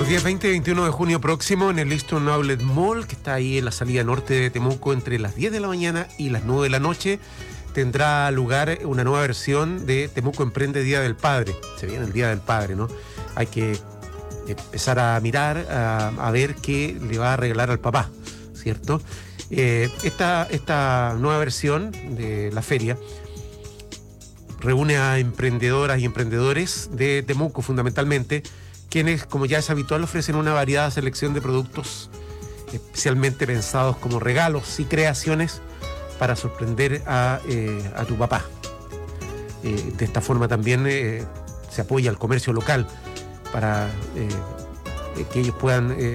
días 20 y 21 de junio próximo en el Eastern Outlet Mall, que está ahí en la salida norte de Temuco, entre las 10 de la mañana y las 9 de la noche, tendrá lugar una nueva versión de Temuco Emprende Día del Padre. Se viene el Día del Padre, ¿no? Hay que empezar a mirar, a ver qué le va a regalar al papá, ¿cierto? Esta nueva versión de la feria reúne a emprendedoras y emprendedores de Temuco fundamentalmente, quienes, como ya es habitual, ofrecen una variada selección de productos especialmente pensados como regalos y creaciones para sorprender a tu papá. De esta forma también se apoya al comercio local para que ellos puedan